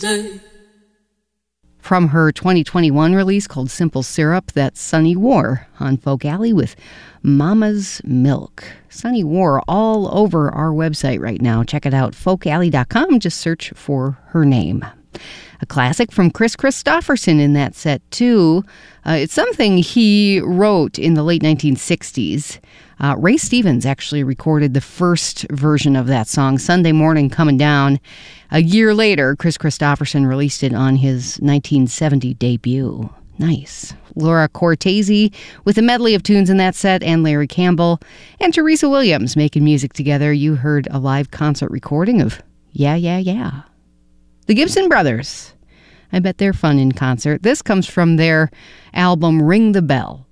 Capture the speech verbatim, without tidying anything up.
day. From her twenty twenty-one release called Simple Syrup, that's Sunny War on Folk Alley with Mama's Milk. Sunny War all over our website right now. Check it out, folk alley dot com. Just search for her name. A classic from Chris Christopherson in that set, too. Uh, it's something he wrote in the late nineteen sixties. Uh, Ray Stevens actually recorded the first version of that song, Sunday Morning Coming Down. A year later, Chris Christopherson released it on his nineteen seventy debut. Nice. Laura Cortese with a medley of tunes in that set, and Larry Campbell and Teresa Williams making music together. You heard a live concert recording of Yeah, Yeah, Yeah. The Gibson Brothers. I bet they're fun in concert. This comes from their album Ring the Bell.